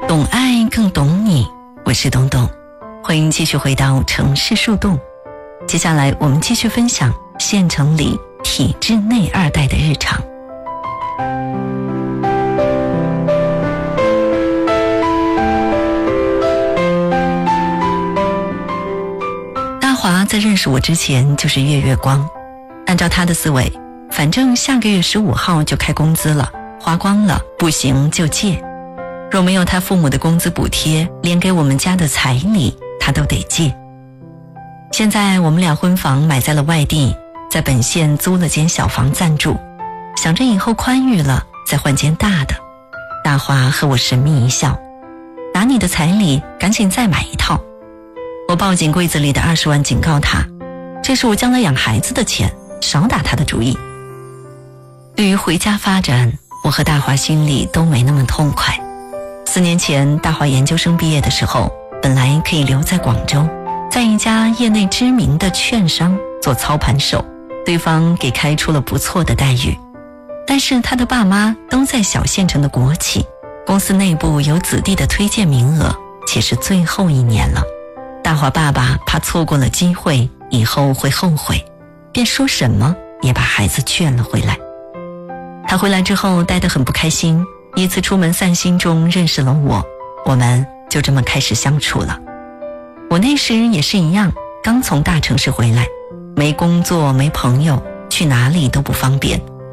懂爱更懂你，我是东东，欢迎继续回到城市树洞。接下来我们继续分享县城里体制内二代的日常。大华在认识我之前就是月月光，按照他的思维，反正下个月15号就开工资了，花光了不行就借，若没有他父母的工资补贴，连给我们家的彩礼他都得借。现在我们俩婚房买在了外地，在本县租了间小房暂住，想着以后宽裕了再换间大的。大华和我神秘一笑，拿你的彩礼赶紧再买一套。我抱紧柜子里的20万警告他，这是我将来养孩子的钱，少打他的主意。对于回家发展，我和大华心里都没那么痛快。4年前大华研究生毕业的时候，本来可以留在广州，在一家业内知名的券商做操盘手，对方给开出了不错的待遇。但是他的爸妈都在小县城的国企，公司内部有子弟的推荐名额，且是最后1年了。大华爸爸怕错过了机会，以后会后悔，便说什么也把孩子劝了回来。他回来之后待得很不开心，一次出门散心中认识了我们就这么开始相处了。我那时也是一样，刚从大城市回来，没工作没朋友，去哪里都不方便，